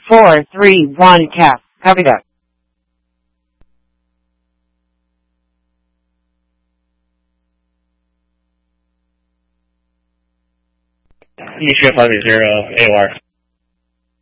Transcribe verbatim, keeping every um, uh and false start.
four three one cap. Copy that. Michigan five zero, A O R.